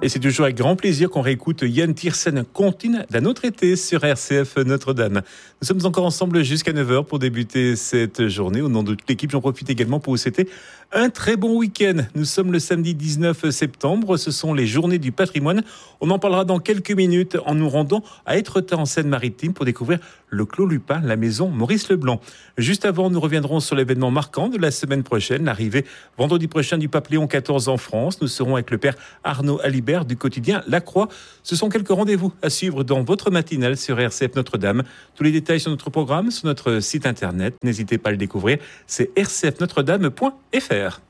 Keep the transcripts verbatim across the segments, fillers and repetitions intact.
Et c'est toujours avec grand plaisir qu'on réécoute Yann Tiersen Contine d'un autre été sur R C F Notre-Dame. Nous sommes encore ensemble jusqu'à neuf heures pour débuter cette journée. Au nom de toute l'équipe, j'en profite également pour vous souhaiter un très bon week-end. Nous sommes le samedi dix-neuf septembre. Ce sont les journées du patrimoine. On en parlera dans quelques minutes en nous rendant à Étretat en Seine-Maritime pour découvrir le Clos Lupin, la maison Maurice Leblanc. Juste avant, nous reviendrons sur l'événement marquant de la semaine prochaine, l'arrivée vendredi prochain du pape Léon quatorze en France. Nous serons avec le père Arnaud Alibert du quotidien La Croix. Ce sont quelques rendez-vous à suivre dans votre matinale sur R C F Notre-Dame. Tous les détails sur notre programme, sur notre site internet. N'hésitez pas à le découvrir. C'est r c f notre dame point f r.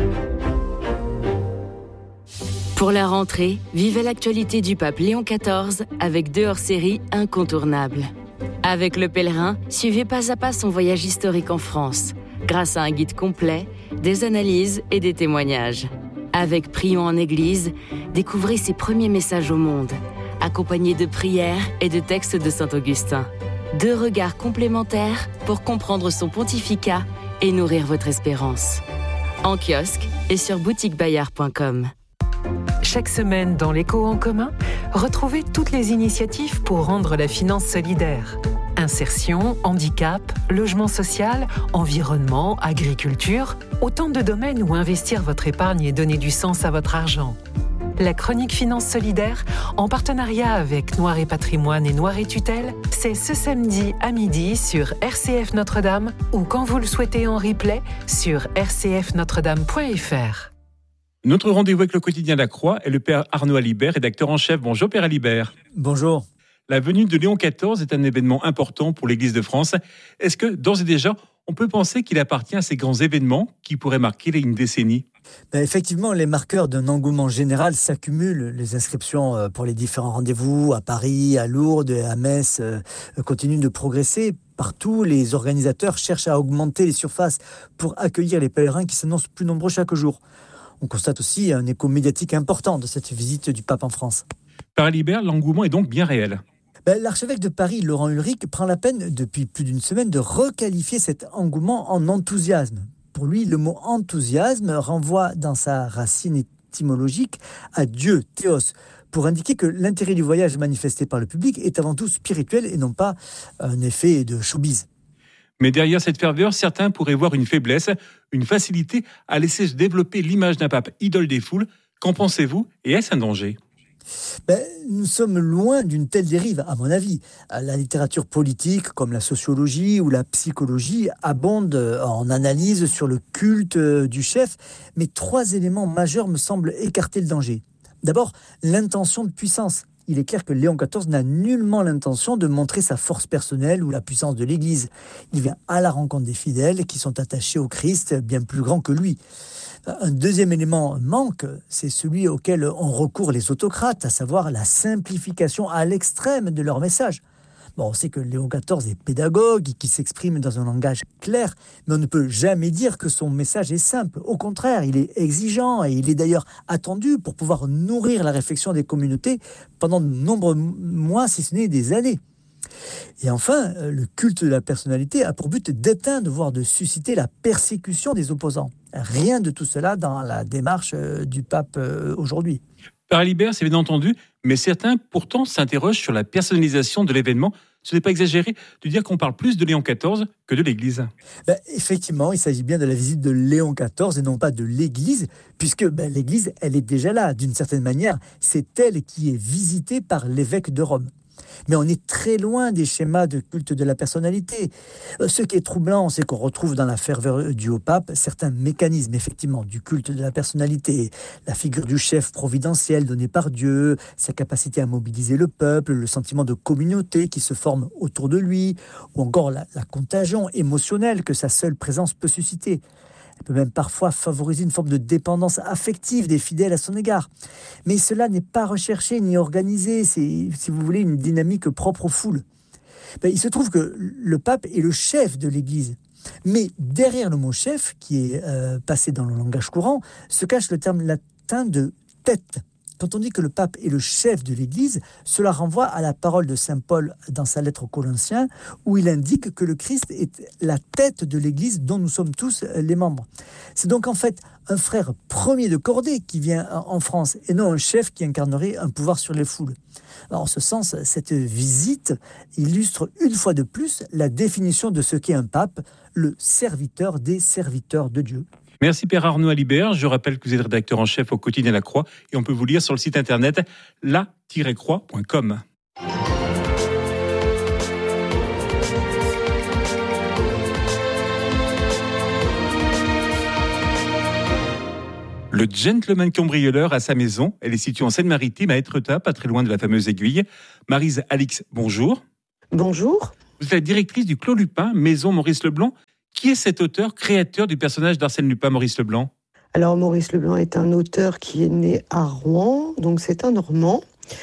Pour la rentrée, vivez l'actualité du pape Léon quatorze avec deux hors-séries incontournables. Avec Le Pèlerin, suivez pas à pas son voyage historique en France, grâce à un guide complet, des analyses et des témoignages. Avec Prions en Église, découvrez ses premiers messages au monde, accompagnés de prières et de textes de saint Augustin. Deux regards complémentaires pour comprendre son pontificat et nourrir votre espérance. En kiosque et sur boutique bayard point com. Chaque semaine dans l'Écho en commun, retrouvez toutes les initiatives pour rendre la finance solidaire. Insertion, handicap, logement social, environnement, agriculture, autant de domaines où investir votre épargne et donner du sens à votre argent. La chronique Finance Solidaire, en partenariat avec Noir et Patrimoine et Noir et Tutelle, c'est ce samedi à midi sur R C F Notre-Dame ou quand vous le souhaitez en replay sur r c f notre dame point f r. Notre rendez-vous avec le quotidien La Croix est le père Arnaud Alibert, rédacteur en chef. Bonjour père Alibert. Bonjour. La venue de Léon quatorze est un événement important pour l'Église de France. Est-ce que, d'ores et déjà, on peut penser qu'il appartient à ces grands événements qui pourraient marquer une décennie ? Ben effectivement, les marqueurs d'un engouement général s'accumulent. Les inscriptions pour les différents rendez-vous à Paris, à Lourdes, à Metz euh, continuent de progresser. Partout, les organisateurs cherchent à augmenter les surfaces pour accueillir les pèlerins qui s'annoncent plus nombreux chaque jour. On constate aussi un écho médiatique important de cette visite du pape en France. Père Alibert, l'engouement est donc bien réel. Ben, l'archevêque de Paris, Laurent Ulrich, prend la peine depuis plus d'une semaine de requalifier cet engouement en enthousiasme. Pour lui, le mot enthousiasme renvoie dans sa racine étymologique à Dieu, théos, pour indiquer que l'intérêt du voyage manifesté par le public est avant tout spirituel et non pas un effet de showbiz. Mais derrière cette ferveur, certains pourraient voir une faiblesse, une facilité à laisser se développer l'image d'un pape idole des foules. Qu'en pensez-vous et est-ce un danger ? Ben, nous sommes loin d'une telle dérive, à mon avis. La littérature politique, comme la sociologie ou la psychologie, abonde en analyse sur le culte du chef, mais trois éléments majeurs me semblent écarter le danger. D'abord, l'intention de puissance. Il est clair que Léon quatorze n'a nullement l'intention de montrer sa force personnelle ou la puissance de l'Église. Il vient à la rencontre des fidèles qui sont attachés au Christ, bien plus grand que lui. Un deuxième élément manque, c'est celui auquel ont recours les autocrates, à savoir la simplification à l'extrême de leur message. Bon, on sait que Léon quatorze est pédagogue, qui s'exprime dans un langage clair, mais on ne peut jamais dire que son message est simple. Au contraire, il est exigeant et il est d'ailleurs attendu pour pouvoir nourrir la réflexion des communautés pendant de nombreux mois, si ce n'est des années. Et enfin, le culte de la personnalité a pour but d'éteindre, voire de susciter la persécution des opposants. Rien de tout cela dans la démarche du pape aujourd'hui. Père Alibert, c'est bien entendu, mais certains pourtant s'interrogent sur la personnalisation de l'événement. Ce n'est pas exagéré de dire qu'on parle plus de Léon quatorze que de l'Église. Ben, effectivement, il s'agit bien de la visite de Léon quatorze et non pas de l'Église, puisque ben, l'Église, elle est déjà là. D'une certaine manière, c'est elle qui est visitée par l'évêque de Rome. Mais on est très loin des schémas de culte de la personnalité. Ce qui est troublant, c'est qu'on retrouve dans la ferveur due au pape certains mécanismes, effectivement, du culte de la personnalité. La figure du chef providentiel donné par Dieu, sa capacité à mobiliser le peuple, le sentiment de communauté qui se forme autour de lui, ou encore la, la contagion émotionnelle que sa seule présence peut susciter. Elle peut même parfois favoriser une forme de dépendance affective des fidèles à son égard. Mais cela n'est pas recherché ni organisé, c'est, si vous voulez, une dynamique propre aux foules. Ben, il se trouve que le pape est le chef de l'Église. Mais derrière le mot chef, qui est euh, passé dans le langage courant, se cache le terme latin de tête. Quand on dit que le pape est le chef de l'Église, cela renvoie à la parole de saint Paul dans sa lettre aux Colossiens, où il indique que le Christ est la tête de l'Église dont nous sommes tous les membres. C'est donc en fait un frère premier de cordée qui vient en France, et non un chef qui incarnerait un pouvoir sur les foules. Alors, en ce sens, cette visite illustre une fois de plus la définition de ce qu'est un pape, le serviteur des serviteurs de Dieu. Merci Père Arnaud Alibert. Je rappelle que vous êtes rédacteur en chef au quotidien La Croix et on peut vous lire sur le site internet la tiret croix point com. Le gentleman cambrioleur a sa maison. Elle est située en Seine-Maritime, à Étretat, pas très loin de la fameuse aiguille. Maryse Alix, bonjour. Bonjour. Vous êtes la directrice du Clos Lupin, maison Maurice Leblanc. Qui est cet auteur, créateur du personnage d'Arsène Lupin, Maurice Leblanc ? Alors, Maurice Leblanc est un auteur qui est né à Rouen, donc c'est un Normand.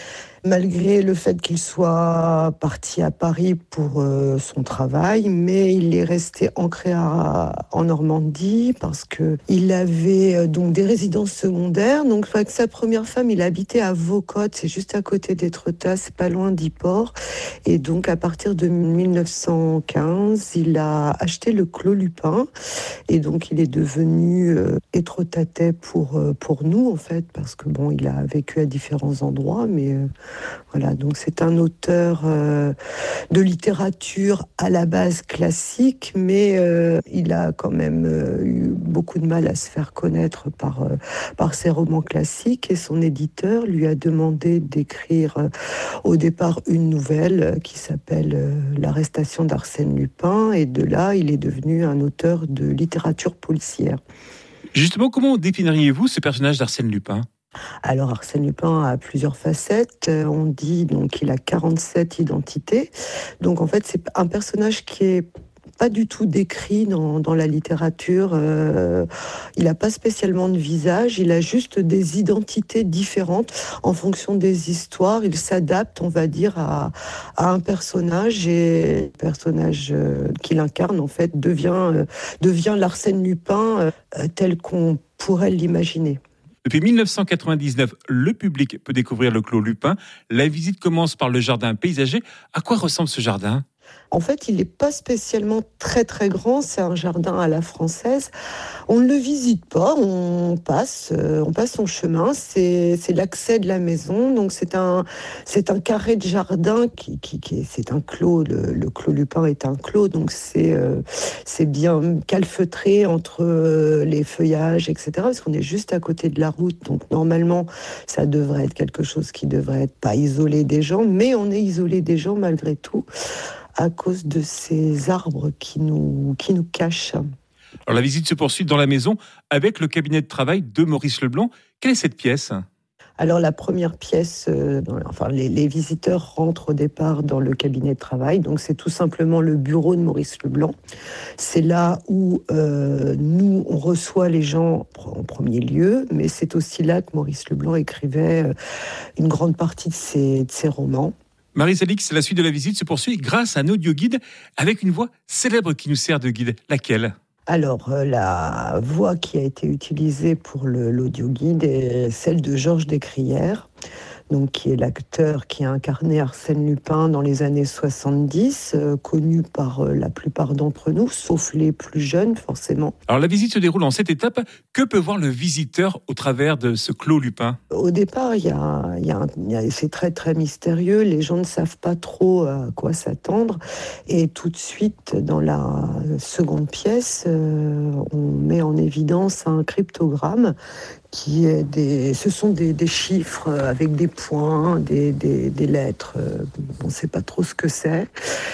Malgré le fait qu'il soit parti à Paris pour euh, son travail, mais il est resté ancré à, en Normandie parce que il avait euh, donc des résidences secondaires. Donc avec sa première femme, il habitait à Vaucotte, c'est juste à côté d'Étretat, c'est pas loin d'Yport. Et donc à partir de dix-neuf cent quinze, il a acheté le Clos Lupin et donc il est devenu euh, étretattais pour euh, pour nous en fait parce que bon, il a vécu à différents endroits, mais euh, Voilà, donc c'est un auteur euh, de littérature à la base classique, mais euh, il a quand même euh, eu beaucoup de mal à se faire connaître par, euh, par ses romans classiques et son éditeur lui a demandé d'écrire euh, au départ une nouvelle euh, qui s'appelle euh, L'arrestation d'Arsène Lupin et de là il est devenu un auteur de littérature policière. Justement, comment définiriez-vous ce personnage d'Arsène Lupin ? Alors Arsène Lupin a plusieurs facettes, on dit donc qu'il a quarante-sept identités, donc en fait c'est un personnage qui est pas du tout décrit dans, dans la littérature, euh, il n'a pas spécialement de visage, il a juste des identités différentes en fonction des histoires, il s'adapte on va dire à, à un personnage et le personnage euh, qu'il incarne en fait devient, euh, devient l'Arsène Lupin euh, tel qu'on pourrait l'imaginer. Depuis dix-neuf cent quatre-vingt-dix-neuf, le public peut découvrir le Clos Lupin. La visite commence par le jardin paysager. À quoi ressemble ce jardin ? En fait, il n'est pas spécialement très très grand, c'est un jardin à la française. On ne le visite pas, on passe, euh, on passe son chemin, c'est, c'est l'accès de la maison. Donc c'est un, c'est un carré de jardin, qui, qui, qui est, c'est un clos, le, le Clos Lupin est un clos, donc c'est, euh, c'est bien calfeutré entre euh, les feuillages, et cetera. Parce qu'on est juste à côté de la route, donc normalement ça devrait être quelque chose qui devrait être pas isolé des gens, mais on est isolé des gens malgré tout, à cause de ces arbres qui nous, qui nous cachent. Alors la visite se poursuit dans la maison avec le cabinet de travail de Maurice Leblanc. Quelle est cette pièce ? Alors la première pièce, euh, dans, enfin les, les visiteurs rentrent au départ dans le cabinet de travail, donc c'est tout simplement le bureau de Maurice Leblanc. C'est là où euh, nous on reçoit les gens en premier lieu, mais c'est aussi là que Maurice Leblanc écrivait euh, une grande partie de ses, de ses romans. Maryse Alix, la suite de la visite se poursuit grâce à un audio-guide avec une voix célèbre qui nous sert de guide. Laquelle ? Alors, euh, la voix qui a été utilisée pour le, l'audio-guide est celle de Georges Descrières, donc qui est l'acteur qui a incarné Arsène Lupin dans les années soixante-dix, euh, connu par euh, la plupart d'entre nous, sauf les plus jeunes forcément. Alors la visite se déroule en sept étapes. Que peut voir le visiteur au travers de ce Clos Lupin ? Au départ, il y a, il y a un, il y a, c'est très très mystérieux, les gens ne savent pas trop à quoi s'attendre. Et tout de suite, dans la seconde pièce, euh, on met en évidence un cryptogramme qui est des, ce sont des, des chiffres avec des points, des, des, des lettres. On ne sait pas trop ce que c'est.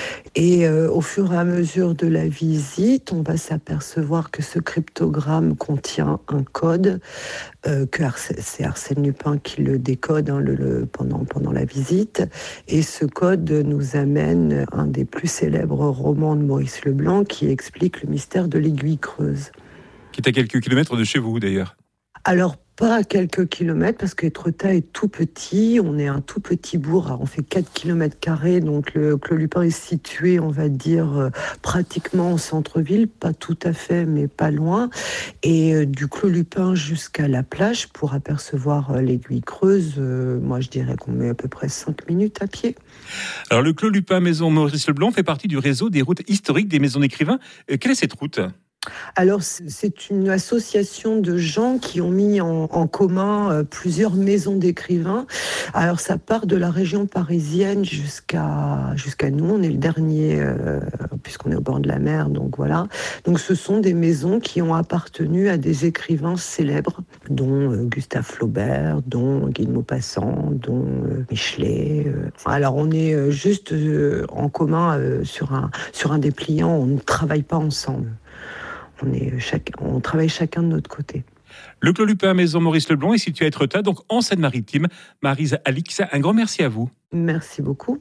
Et euh, au fur et à mesure de la visite, on va s'apercevoir que ce cryptogramme contient un code, euh, que Ars- c'est Arsène Lupin qui le décode hein, le, le, pendant, pendant la visite. Et ce code nous amène à un des plus célèbres romans de Maurice Leblanc qui explique le mystère de l'aiguille creuse. Qui est à quelques kilomètres de chez vous d'ailleurs. Alors, pas à quelques kilomètres, parce qu'Étretat est tout petit. On est un tout petit bourg. Alors, on fait quatre kilomètres carrés. Donc, le Clos-Lupin est situé, on va dire, euh, pratiquement au centre-ville. Pas tout à fait, mais pas loin. Et euh, du Clos-Lupin jusqu'à la plage, pour apercevoir euh, l'Aiguille Creuse, euh, moi, je dirais qu'on met à peu près cinq minutes à pied. Alors, le Clos-Lupin Maison Maurice Leblanc fait partie du réseau des routes historiques des maisons d'écrivains. Euh, quelle est cette route ? Alors, c'est une association de gens qui ont mis en, en commun euh, plusieurs maisons d'écrivains. Alors, ça part de la région parisienne jusqu'à jusqu'à nous. On est le dernier, euh, puisqu'on est au bord de la mer, donc voilà. Donc, ce sont des maisons qui ont appartenu à des écrivains célèbres, dont euh, Gustave Flaubert, dont Guy de Maupassant, dont euh, Michelet. Euh. Alors, on est euh, juste euh, en commun euh, sur un, sur un dépliant. On ne travaille pas ensemble. On, est chaque, on travaille chacun de notre côté. Le Clos-Lupin Maison Maurice Leblanc est situé à Étretat, donc en Seine-Maritime. Maryse Alix, un grand merci à vous. Merci beaucoup.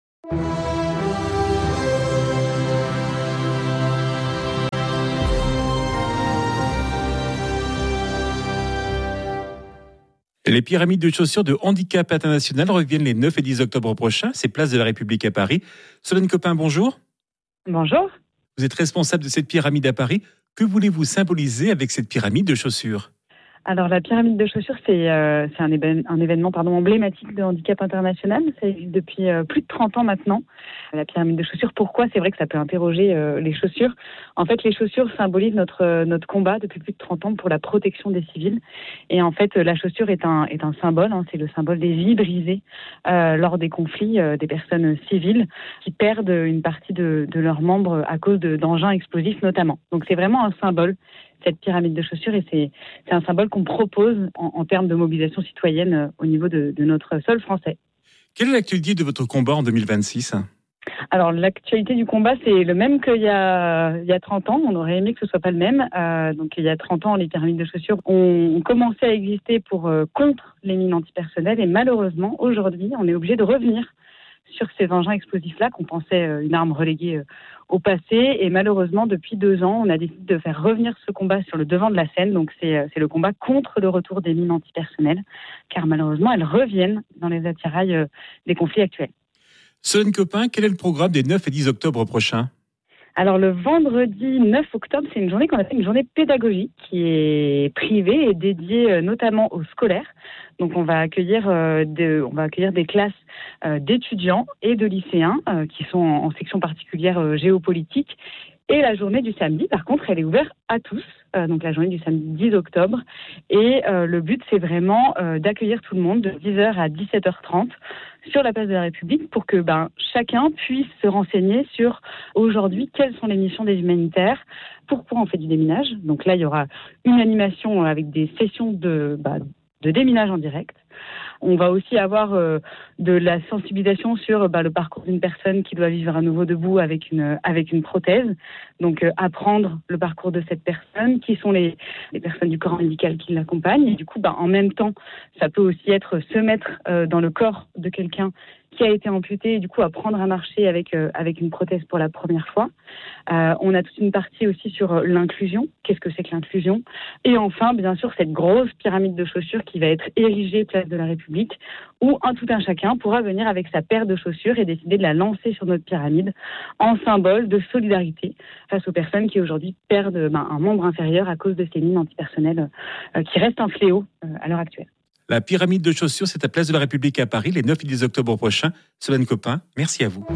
Les pyramides de chaussures de handicap international reviennent les neuf et dix octobre prochains. C'est place de la République à Paris. Solène Copin, bonjour. Bonjour. Vous êtes responsable de cette pyramide à Paris. Que voulez-vous symboliser avec cette pyramide de chaussures ? Alors la pyramide de chaussures, c'est, euh, c'est un, éven- un événement pardon, emblématique de handicap international. Ça existe depuis euh, plus de trente ans maintenant. La pyramide de chaussures, pourquoi ? C'est vrai que ça peut interroger euh, les chaussures. En fait, les chaussures symbolisent notre, euh, notre combat depuis plus de trente ans pour la protection des civils. Et en fait, la chaussure est un, est un symbole. Hein, c'est le symbole des vies brisées euh, lors des conflits euh, des personnes civiles qui perdent une partie de, de leurs membres à cause de, d'engins explosifs notamment. Donc c'est vraiment un symbole, cette pyramide de chaussures, et c'est, c'est un symbole qu'on propose en, en termes de mobilisation citoyenne euh, au niveau de, de notre sol français. Quelle est l'actualité de votre combat en deux mille vingt-six ? Alors l'actualité du combat, c'est le même qu'il y a, il y a trente ans. On aurait aimé que ce soit pas le même. Euh, donc il y a trente ans, les pyramides de chaussures ont, ont commencé à exister pour euh, contre les mines antipersonnelles, et malheureusement, aujourd'hui, on est obligé de revenir sur ces engins explosifs-là qu'on pensait euh, une arme reléguée euh, au passé. Et malheureusement, depuis deux ans, on a décidé de faire revenir ce combat sur le devant de la scène. Donc c'est, euh, c'est le combat contre le retour des mines antipersonnelles, car malheureusement, elles reviennent dans les attirails euh, des conflits actuels. Solène Copin, quel est le programme des neuf et dix octobre prochains ? Alors le vendredi neuf octobre, c'est une journée qu'on appelle une journée pédagogique qui est privée et dédiée euh, notamment aux scolaires. Donc on va accueillir, euh, de, on va accueillir des classes euh, d'étudiants et de lycéens euh, qui sont en, en section particulière euh, géopolitique. Et la journée du samedi, par contre, elle est ouverte à tous. Euh, donc la journée du samedi dix octobre. Et euh, le but, c'est vraiment euh, d'accueillir tout le monde de dix heures à dix-sept heures trente sur la place de la République pour que ben, chacun puisse se renseigner sur aujourd'hui quelles sont les missions des humanitaires, pourquoi on fait du déminage. Donc là, il y aura une animation avec des sessions de, bah, de déminage en direct. On va aussi avoir euh, de la sensibilisation sur bah, le parcours d'une personne qui doit vivre à nouveau debout avec une, avec une prothèse. Donc euh, apprendre le parcours de cette personne, qui sont les, les personnes du corps médical qui l'accompagnent. Et du coup, bah, en même temps, ça peut aussi être se mettre euh, dans le corps de quelqu'un qui a été amputé et du coup apprendre à marcher avec, euh, avec une prothèse pour la première fois. Euh, on a toute une partie aussi sur l'inclusion. Qu'est-ce que c'est que l'inclusion ? Et enfin, bien sûr, cette grosse pyramide de chaussures qui va être érigée place de la République, où un tout un chacun pourra venir avec sa paire de chaussures et décider de la lancer sur notre pyramide en symbole de solidarité face aux personnes qui aujourd'hui perdent ben, un membre inférieur à cause de ces mines antipersonnelles euh, qui restent un fléau euh, à l'heure actuelle. La pyramide de chaussures, c'est à Place de la République à Paris, les neuf et dix octobre prochains. Solène Copin, merci à vous.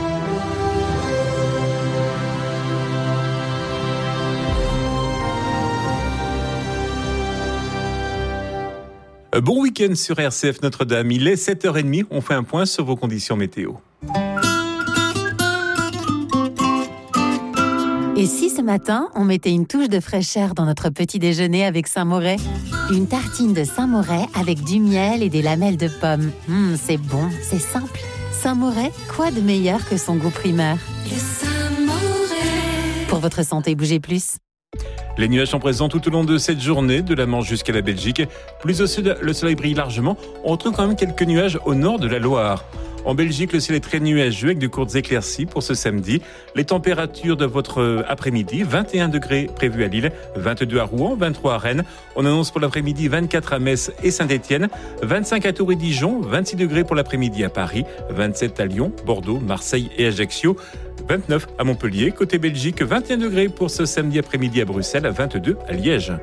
Bon week-end sur R C F Notre-Dame. Il est sept heures trente. On fait un point sur vos conditions météo. Et si ce matin, on mettait une touche de fraîcheur dans notre petit déjeuner avec Saint-Moret ? Une tartine de Saint-Moret avec du miel et des lamelles de pommes. Mmh, c'est bon, c'est simple. Saint-Moret, quoi de meilleur que son goût primaire ? Le Saint-Moret. Pour votre santé, bougez plus. Les nuages sont présents tout au long de cette journée, de la Manche jusqu'à la Belgique. Plus au sud, le soleil brille largement. On retrouve quand même quelques nuages au nord de la Loire. En Belgique, le ciel est très nuageux avec de courtes éclaircies pour ce samedi. Les températures de votre après-midi, vingt et un degrés prévus à Lille, vingt-deux à Rouen, vingt-trois à Rennes. On annonce pour l'après-midi vingt-quatre à Metz et Saint-Étienne, vingt-cinq à Tours et Dijon, vingt-six degrés pour l'après-midi à Paris, vingt-sept à Lyon, Bordeaux, Marseille et Ajaccio, vingt-neuf à Montpellier. Côté Belgique, vingt et un degrés pour ce samedi après-midi à Bruxelles, vingt-deux à Liège.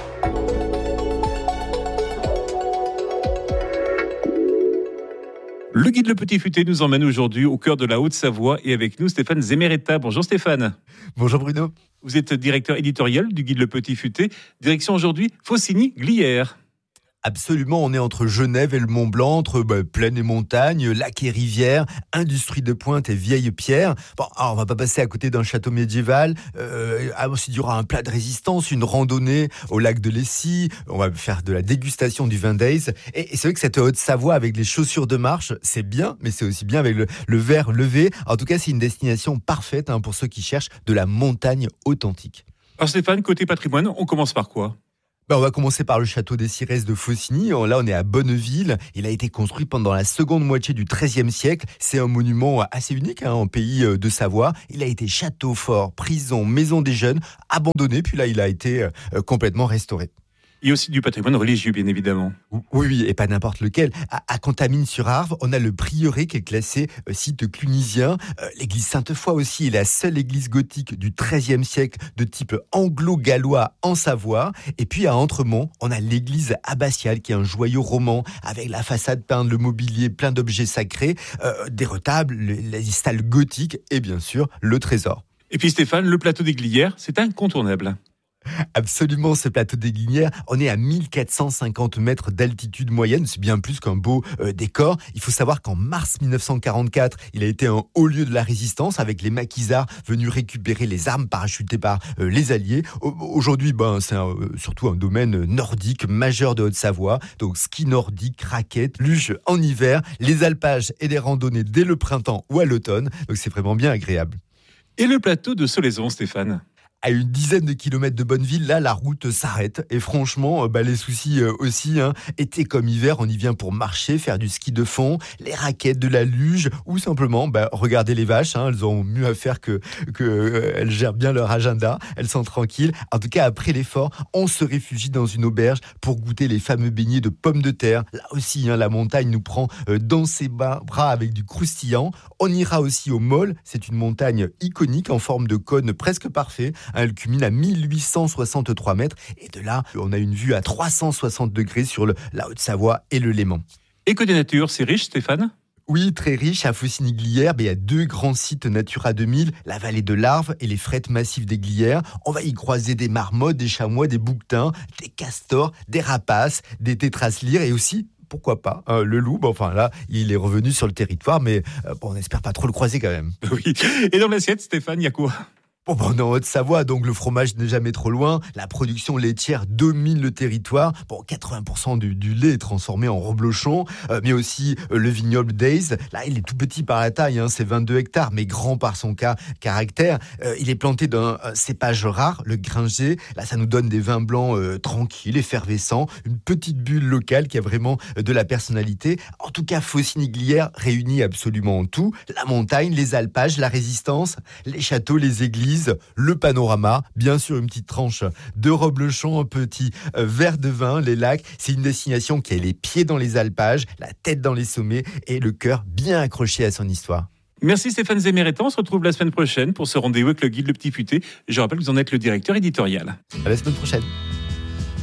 Le guide Le Petit Futé nous emmène aujourd'hui au cœur de la Haute-Savoie et avec nous Stéphane Zemeretta. Bonjour Stéphane. Bonjour Bruno. Vous êtes directeur éditorial du guide Le Petit Futé. Direction aujourd'hui Faucigny-Glières. Absolument, on est entre Genève et le Mont Blanc, entre bah, plaine et montagne, lac et rivière, industrie de pointe et vieilles pierres. Bon, alors on va pas passer à côté d'un château médiéval. Euh, ensuite, il y aura un plat de résistance, une randonnée au lac de Lessy. On va faire de la dégustation du vin d'Aise. Et, et c'est vrai que cette Haute-Savoie avec les chaussures de marche, c'est bien, mais c'est aussi bien avec le, le verre levé. En tout cas, c'est une destination parfaite hein, pour ceux qui cherchent de la montagne authentique. Alors Stéphane, côté patrimoine, on commence par quoi ? Ben on va commencer par le château des Cirès de Faucigny. Là, on est à Bonneville. Il a été construit pendant la seconde moitié du treizième siècle. C'est un monument assez unique hein, en pays de Savoie. Il a été château fort, prison, maison des jeunes, abandonné. Puis là, il a été euh, complètement restauré. Il y a aussi du patrimoine religieux, bien évidemment. Oui, oui, et pas n'importe lequel. À, à Contamine-sur-Arve, on a le prieuré qui est classé euh, site clunisien. Euh, l'église Sainte-Foy aussi est la seule église gothique du treizième siècle de type anglo-gallois en Savoie. Et puis à Entremont, on a l'église abbatiale qui est un joyau roman avec la façade peinte, le mobilier, plein d'objets sacrés, euh, des retables, les stalles gothiques et bien sûr le trésor. Et puis Stéphane, le plateau des Glières, c'est incontournable. Absolument, ce plateau des Glières, on est à mille quatre cent cinquante mètres d'altitude moyenne, c'est bien plus qu'un beau euh, décor. Il faut savoir qu'en mars mille neuf cent quarante-quatre, il a été un haut lieu de la résistance avec les maquisards venus récupérer les armes parachutées par euh, les Alliés. Aujourd'hui, ben, c'est un, euh, surtout un domaine nordique majeur de Haute-Savoie, donc ski nordique, raquettes, luge en hiver, les alpages et des randonnées dès le printemps ou à l'automne, donc c'est vraiment bien agréable. Et le plateau de Solaison, Stéphane ? À une dizaine de kilomètres de Bonneville, là, la route s'arrête. Et franchement, bah, les soucis euh, aussi. Hein. Été comme hiver, on y vient pour marcher, faire du ski de fond, les raquettes, de la luge, ou simplement bah, regarder les vaches. Hein. Elles ont mieux à faire que, que euh, elles gèrent bien leur agenda. Elles sont tranquilles. En tout cas, après l'effort, on se réfugie dans une auberge pour goûter les fameux beignets de pommes de terre. Là aussi, hein, la montagne nous prend euh, dans ses bras avec du croustillant. On ira aussi au Môle. C'est une montagne iconique en forme de cône presque parfait. Elle culmine à mille huit cent soixante-trois mètres et de là, on a une vue à trois cent soixante degrés sur le, la Haute-Savoie et le Léman. Et côté nature, c'est riche, Stéphane ? Oui, très riche. À Faucigny-Glières, il y a deux grands sites Natura deux mille, la vallée de l'Arve et les frettes massives des Glières. On va y croiser des marmottes, des chamois, des bouquetins, des castors, des rapaces, des tétras lyres et aussi... pourquoi pas, euh, le loup, bon, enfin là, il est revenu sur le territoire, mais euh, bon, on n'espère pas trop le croiser quand même. Oui. Et dans l'assiette, Stéphane, il y a quoi ? Bon, bon, on est en Haute-Savoie, donc le fromage n'est jamais trop loin. La production laitière domine le territoire. Bon, quatre-vingts pour cent du, du lait est transformé en reblochon, euh, mais aussi euh, le vignoble d'Aise. Là, il est tout petit par la taille, hein, c'est vingt-deux hectares, mais grand par son cas, caractère. Euh, il est planté d'un euh, cépage rare, le Gringer. Là, ça nous donne des vins blancs euh, tranquilles, effervescents, une petite bulle locale qui a vraiment euh, de la personnalité. En tout cas, Faucigny-Glières réunit absolument tout. La montagne, les alpages, la résistance, les châteaux, les églises, le panorama, bien sûr une petite tranche de reblochon, un petit euh, verre de vin, les lacs. C'est une destination qui a les pieds dans les alpages, la tête dans les sommets et le cœur bien accroché à son histoire. Merci Stéphane Zemeretta, on se retrouve la semaine prochaine pour ce rendez-vous avec le guide Le Petit Futé. Je rappelle que vous en êtes le directeur éditorial. À la semaine prochaine.